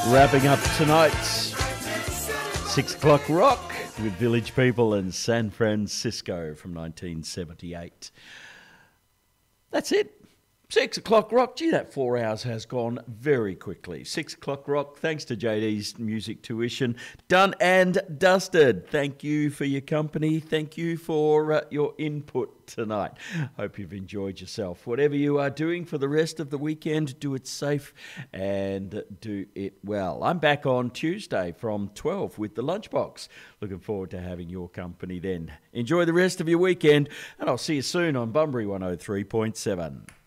Wrapping up tonight's 6 o'clock rock with Village People and San Francisco from 1978. That's it. 6 o'clock rock. Gee, that 4 hours has gone very quickly. 6 o'clock rock, thanks to JD's Music Tuition. Done and dusted. Thank you for your company. Thank you for your input tonight. Hope you've enjoyed yourself. Whatever you are doing for the rest of the weekend, do it safe and do it well. I'm back on Tuesday from 12 with the Lunchbox. Looking forward to having your company then. Enjoy the rest of your weekend, and I'll see you soon on Bunbury 103.7.